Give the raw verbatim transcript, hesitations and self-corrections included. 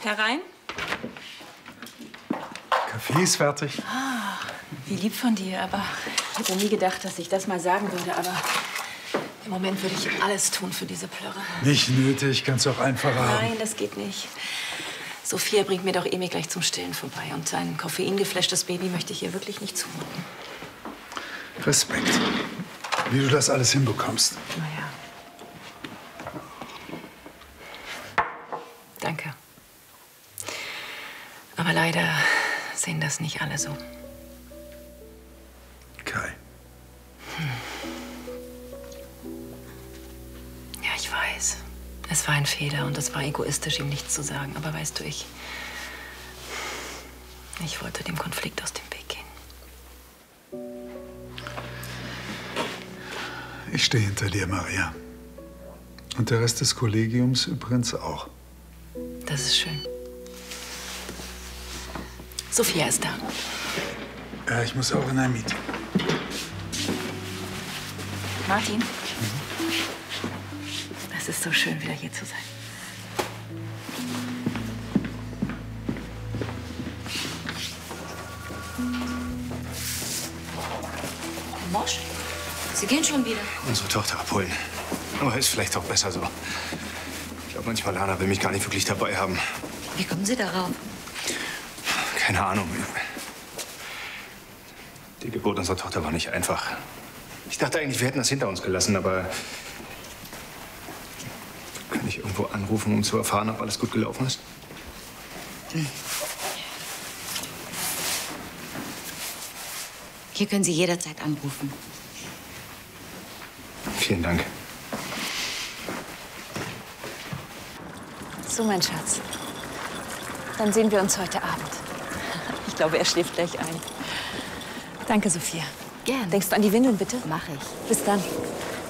Herein? Kaffee ist fertig. Ah, wie lieb von dir, aber ich hätte nie gedacht, dass ich das mal sagen würde, aber im Moment würde ich alles tun für diese Plörre. Nicht nötig, kannst du auch einfacher haben. Nein, das geht nicht. Sophia bringt mir doch Emi gleich zum Stillen vorbei und ein koffeingeflashtes Baby möchte ich ihr wirklich nicht zumuten. Respekt, wie du das alles hinbekommst. Naja. Danke. Aber leider sehen das nicht alle so. Kai. Hm. Ja, ich weiß. Es war ein Fehler und es war egoistisch, ihm nichts zu sagen. Aber weißt du, ich... Ich wollte dem Konflikt aus dem Weg gehen. Ich stehe hinter dir, Maria. Und der Rest des Kollegiums übrigens auch. Das ist schön. Sophia ist da. Ja, ich muss auch in ein Meeting. Martin? Mhm. Es ist so schön, wieder hier zu sein. Herr Mosch, Sie gehen schon wieder. Unsere Tochter abholen. Aber ist vielleicht auch besser so. Ich glaube, manchmal Lana will mich gar nicht wirklich dabei haben. Wie kommen Sie darauf? Keine Ahnung. Die Geburt unserer Tochter war nicht einfach. Ich dachte eigentlich, wir hätten das hinter uns gelassen, aber... Kann ich irgendwo anrufen, um zu erfahren, ob alles gut gelaufen ist? Hm. Hier können Sie jederzeit anrufen. Vielen Dank. So, mein Schatz. Dann sehen wir uns heute Abend. Ich glaube, er schläft gleich ein. Danke, Sophia. Gern. Denkst du an die Windeln, bitte? Mach ich. Bis dann.